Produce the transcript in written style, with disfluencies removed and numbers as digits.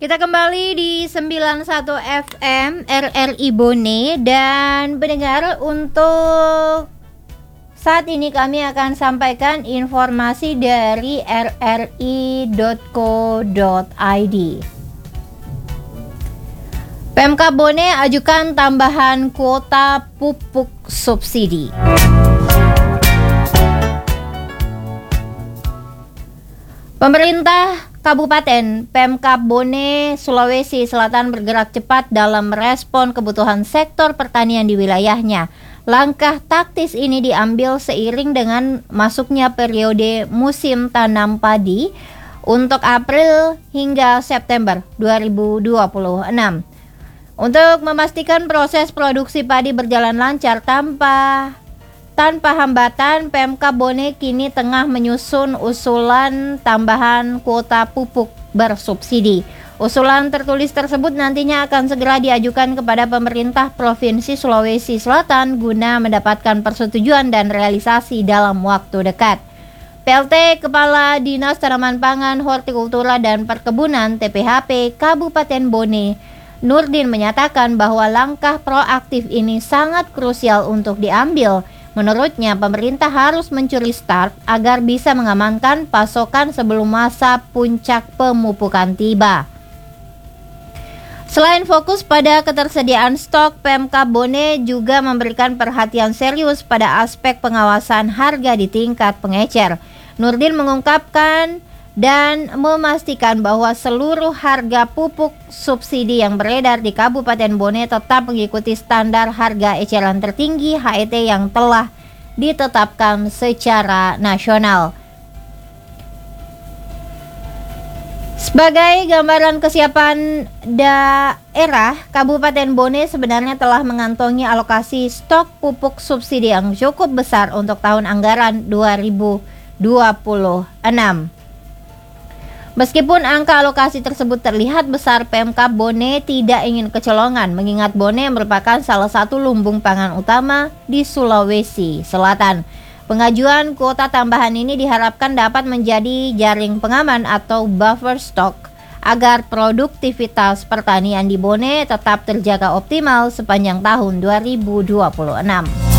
Kita kembali di 91 FM RRI Bone dan pendengar, untuk saat ini kami akan sampaikan informasi dari rri.co.id. Pemkab Bone ajukan tambahan kuota pupuk subsidi. Pemerintah Kabupaten Pemkab Bone, Sulawesi Selatan bergerak cepat dalam merespon kebutuhan sektor pertanian di wilayahnya. Langkah taktis ini diambil seiring dengan masuknya periode musim tanam padi untuk April hingga September 2026. Untuk memastikan proses produksi padi berjalan lancar tanpa hambatan, Pemkab Bone kini tengah menyusun usulan tambahan kuota pupuk bersubsidi. Usulan tertulis tersebut nantinya akan segera diajukan kepada pemerintah Provinsi Sulawesi Selatan guna mendapatkan persetujuan dan realisasi dalam waktu dekat. PLT Kepala Dinas Tanaman Pangan, Hortikultura dan Perkebunan TPHP Kabupaten Bone, Nurdin, menyatakan bahwa langkah proaktif ini sangat krusial untuk diambil. Menurutnya, pemerintah harus mencuri start agar bisa mengamankan pasokan sebelum masa puncak pemupukan tiba. Selain fokus pada ketersediaan stok, Pemkab Bone juga memberikan perhatian serius pada aspek pengawasan harga di tingkat pengecer. Nurdin mengungkapkan dan memastikan bahwa seluruh harga pupuk subsidi yang beredar di Kabupaten Bone tetap mengikuti standar harga eceran tertinggi HET yang telah ditetapkan secara nasional. Sebagai gambaran kesiapan daerah, Kabupaten Bone sebenarnya telah mengantongi alokasi stok pupuk subsidi yang cukup besar untuk tahun anggaran 2026. Meskipun angka alokasi tersebut terlihat besar, Pemkab Bone tidak ingin kecolongan mengingat Bone merupakan salah satu lumbung pangan utama di Sulawesi Selatan. Pengajuan kuota tambahan ini diharapkan dapat menjadi jaring pengaman atau buffer stock agar produktivitas pertanian di Bone tetap terjaga optimal sepanjang tahun 2026.